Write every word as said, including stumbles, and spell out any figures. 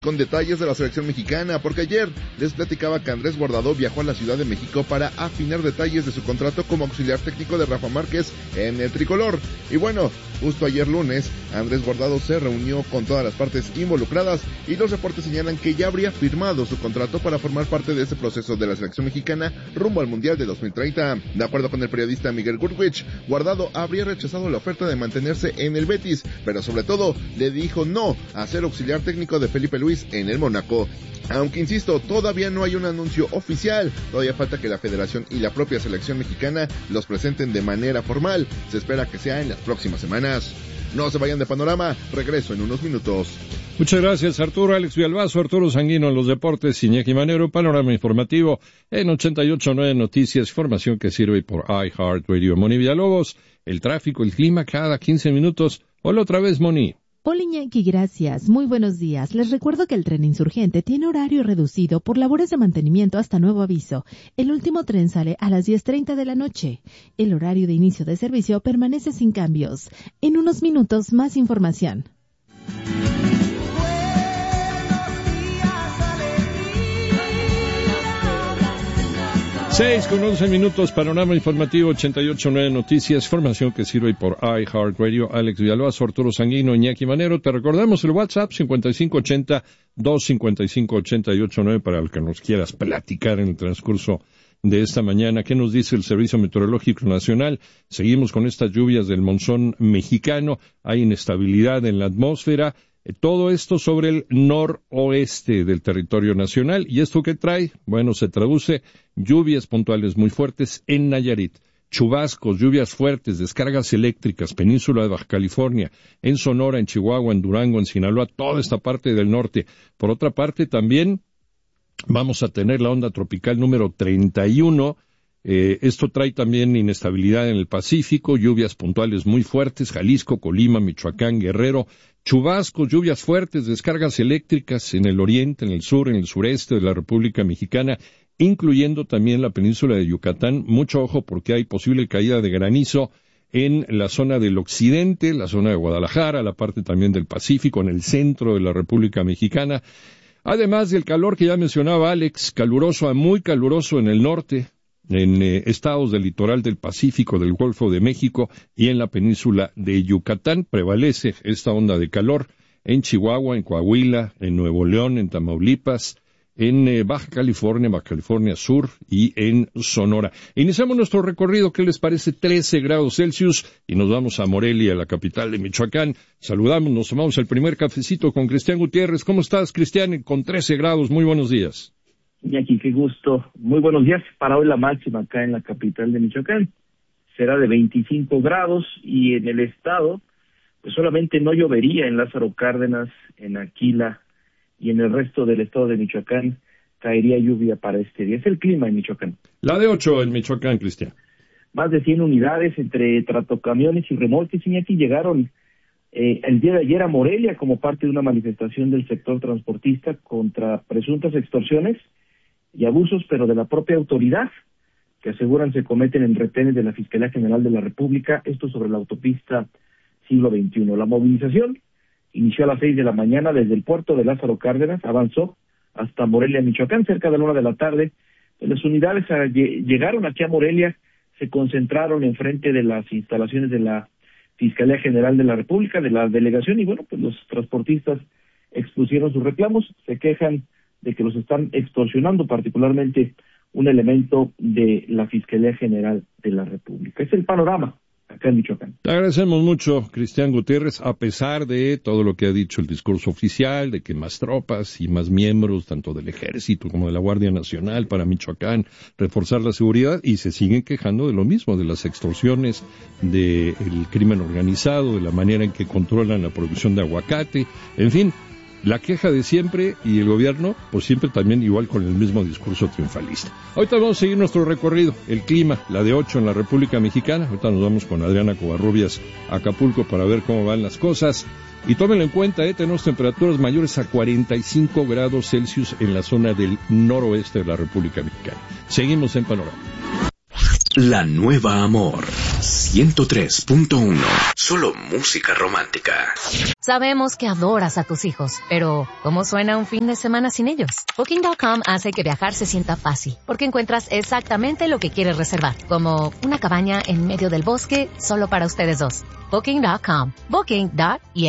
Con detalles de la selección mexicana, porque ayer les platicaba que Andrés Guardado viajó a la Ciudad de México para afinar detalles de su contrato como auxiliar técnico de Rafa Márquez en el tricolor. Y bueno, justo ayer lunes, Andrés Guardado se reunió con todas las partes involucradas y los reportes señalan que ya habría firmado su contrato para formar parte de ese proceso de la selección mexicana rumbo al Mundial de dos mil treinta. De acuerdo con el periodista Miguel Gurwitch, Guardado habría rechazado la oferta de mantenerse en el Betis, pero sobre todo le dijo no a ser auxiliar técnico de Felipe Luis en el Mónaco. Aunque insisto, todavía no hay un anuncio oficial, todavía falta que la federación y la propia selección mexicana los presenten de manera formal. Se espera que sea en las próximas semanas. No se vayan de Panorama, regreso en unos minutos. Muchas gracias, Arturo. Alex Villalbazo, Arturo Sanguino en los deportes, Iñaki Manero, Panorama Informativo en ochenta y ocho punto nueve Noticias, información que sirve por iHeartRadio. Moni Villalobos, el tráfico, el clima cada quince minutos. Hola otra vez, Moni. Hola Iñaki, gracias. Muy buenos días. Les recuerdo que el tren Insurgente tiene horario reducido por labores de mantenimiento hasta nuevo aviso. El último tren sale a las diez treinta de la noche. El horario de inicio de servicio permanece sin cambios. En unos minutos, más información. Seis con once minutos, Panorama Informativo ochenta y ocho punto nueve Noticias, formación que sirve por iHeartRadio. Alex Villalbazo, Arturo Sanguino, Iñaki Manero. Te recordamos el WhatsApp cincuenta y cinco ochenta, doscientos cincuenta y cinco, ochenta y ocho nueve para el que nos quieras platicar en el transcurso de esta mañana. ¿Qué nos dice el Servicio Meteorológico Nacional? Seguimos con estas lluvias del monzón mexicano, hay inestabilidad en la atmósfera. Todo esto sobre el noroeste del territorio nacional. ¿Y esto qué trae? Bueno, se traduce lluvias puntuales muy fuertes en Nayarit, chubascos, lluvias fuertes, descargas eléctricas, península de Baja California, en Sonora, en Chihuahua, en Durango, en Sinaloa, toda esta parte del norte. Por otra parte, también vamos a tener la onda tropical número treinta y uno. Eh, esto trae también inestabilidad en el Pacífico, lluvias puntuales muy fuertes, Jalisco, Colima, Michoacán, Guerrero, chubascos, lluvias fuertes, descargas eléctricas en el oriente, en el sur, en el sureste de la República Mexicana, incluyendo también la península de Yucatán. Mucho ojo porque hay posible caída de granizo en la zona del occidente, la zona de Guadalajara, la parte también del Pacífico, en el centro de la República Mexicana. Además del calor que ya mencionaba Alex, caluroso a muy caluroso en el norte, en eh, estados del litoral del Pacífico, del Golfo de México y en la península de Yucatán. Prevalece esta onda de calor en Chihuahua, en Coahuila, en Nuevo León, en Tamaulipas, en eh, Baja California, Baja California Sur y en Sonora. Iniciamos nuestro recorrido, ¿qué les parece? trece grados Celsius y nos vamos a Morelia, la capital de Michoacán. Saludamos, nos tomamos el primer cafecito con Cristian Gutiérrez. ¿Cómo estás, Cristian? Con trece grados, muy buenos días. Y aquí, qué gusto. Muy buenos días. Para hoy la máxima acá en la capital de Michoacán será de veinticinco grados y en el estado, pues solamente no llovería en Lázaro Cárdenas, en Aquila y en el resto del estado de Michoacán caería lluvia para este día. Es el clima en Michoacán. La de ocho en Michoacán, Cristian. Más de cien unidades entre tractocamiones y remolques, y aquí llegaron eh, el día de ayer a Morelia como parte de una manifestación del sector transportista contra presuntas extorsiones y abusos, pero de la propia autoridad, que aseguran se cometen en retenes de la Fiscalía General de la República, esto sobre la autopista siglo veintiuno. La movilización inició a las seis de la mañana desde el puerto de Lázaro Cárdenas, avanzó hasta Morelia, Michoacán, cerca de la una de la tarde. Las unidades a, llegaron aquí a Morelia, se concentraron enfrente de las instalaciones de la Fiscalía General de la República, de la delegación, y bueno, pues los transportistas expusieron sus reclamos, se quejan de que los están extorsionando, particularmente un elemento de la Fiscalía General de la República. Es el panorama acá en Michoacán. Te agradecemos mucho, Cristian Gutiérrez, a pesar de todo lo que ha dicho el discurso oficial, de que más tropas y más miembros, tanto del Ejército como de la Guardia Nacional para Michoacán, reforzar la seguridad, y se siguen quejando de lo mismo, de las extorsiones, del crimen organizado, de la manera en que controlan la producción de aguacate, en fin, la queja de siempre, y el gobierno, pues siempre también igual con el mismo discurso triunfalista. Ahorita vamos a seguir nuestro recorrido, el clima, la de ocho en la República Mexicana. Ahorita nos vamos con Adriana Covarrubias a Acapulco para ver cómo van las cosas. Y tómenlo en cuenta, eh, tenemos temperaturas mayores a cuarenta y cinco grados Celsius en la zona del noroeste de la República Mexicana. Seguimos en Panorama. La nueva Amor ciento tres punto uno. Solo música romántica. Sabemos que adoras a tus hijos, pero ¿cómo suena un fin de semana sin ellos? Booking punto com hace que viajar se sienta fácil, porque encuentras exactamente lo que quieres reservar, como una cabaña en medio del bosque solo para ustedes dos. Booking punto com. Booking punto com.